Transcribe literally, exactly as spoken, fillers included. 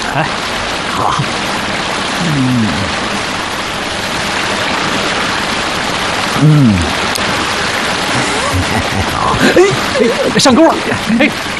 哎，好。嗯。嗯。好。哎哎，上钩了！哎。